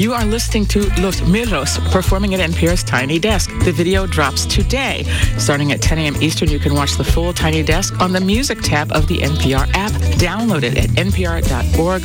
You are listening to Los Mirros performing at NPR's Tiny Desk. The video drops today. Starting at 10 a.m. Eastern, you can watch the full Tiny Desk on the Music tab of the NPR app. Download it at npr.org.